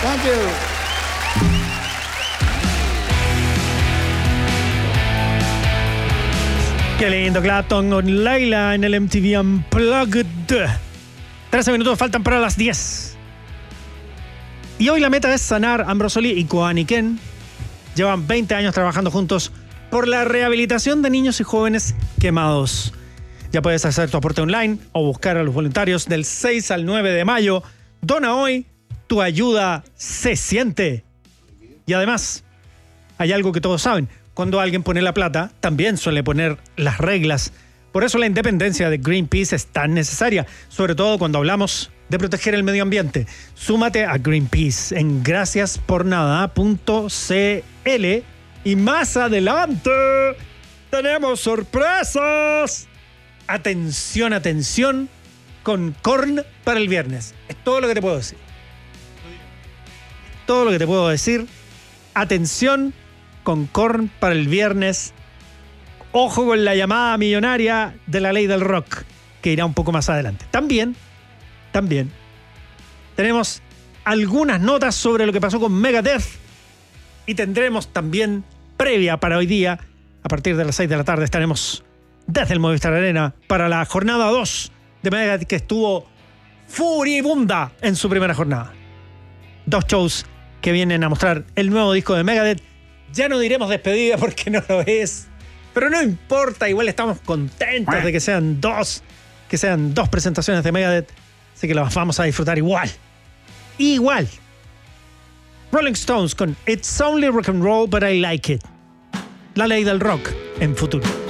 Thank you. Qué lindo, Clapton con Layla en el MTV Unplugged. 13 minutos faltan para las 10. Y hoy la meta es sanar. Ambrosoli y Koaniken llevan 20 años trabajando juntos por la rehabilitación de niños y jóvenes quemados. Ya puedes hacer tu aporte online o buscar a los voluntarios del 6 al 9 de mayo. Dona hoy, tu ayuda se siente. Y además, hay algo que todos saben. Cuando alguien pone la plata, también suele poner las reglas. Por eso la independencia de Greenpeace es tan necesaria, sobre todo cuando hablamos de proteger el medio ambiente. Súmate a Greenpeace en graciaspornada.cl y más adelante tenemos sorpresas. Atención, atención, con Korn para el viernes. Es todo lo que te puedo decir. Todo lo que te puedo decir. Atención con Korn para el viernes. Ojo con la llamada millonaria de la ley del rock, que irá un poco más adelante. También tenemos algunas notas sobre lo que pasó con Megadeth y tendremos también previa para hoy día. A partir de las 6 de la tarde estaremos desde el Movistar Arena para la jornada 2 de Megadeth, que estuvo furibunda en su primera jornada. 2 shows que vienen a mostrar el nuevo disco de Megadeth. Ya no diremos despedida porque no lo es, pero no importa, igual estamos contentos de que sean dos presentaciones de Megadeth, así que las vamos a disfrutar igual. Rolling Stones con It's Only Rock and Roll But I Like It. La ley del rock en Futuro.